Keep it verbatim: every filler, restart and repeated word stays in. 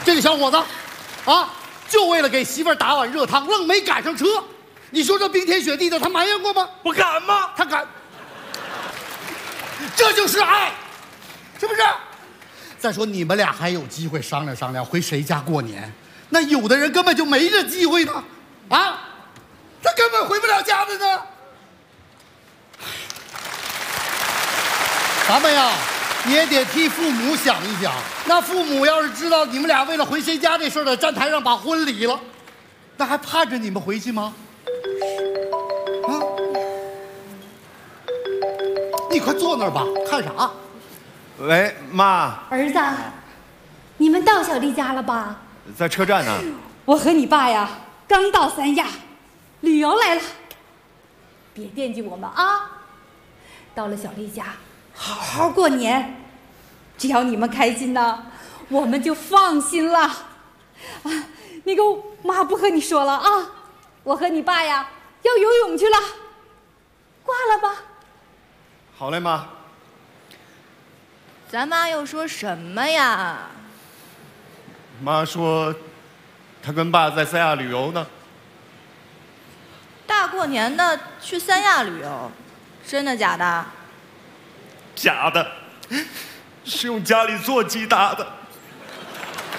这个小伙子，啊，就为了给媳妇儿打碗热汤，愣没赶上车。你说这冰天雪地的，他埋怨过吗？ 我敢吗？ 他敢。这就是爱，是不是？再说你们俩还有机会商量商量回谁家过年，那有的人根本就没这机会呢，啊，他根本回不了家的呢。咱们呀，也得替父母想一想。那父母要是知道你们俩为了回谁家这事儿在站台上把婚离了，那还盼着你们回去吗？啊！你快坐那儿吧，看啥？ 喂，妈。 儿子，你们到小丽家了吧？ 在车站呢。 我和你爸呀，刚到三亚，旅游来了。别惦记我们啊！到了小丽家，好好过年。只要你们开心呢，我们就放心了。啊，那个妈不和你说了啊，我和你爸呀要游泳去了。挂了吧。 好嘞，妈。 咱妈又说什么呀？ 妈说，她跟爸在三亚旅游呢。 大过年的去三亚旅游，真的假的？ 假的，是用家里座机打的。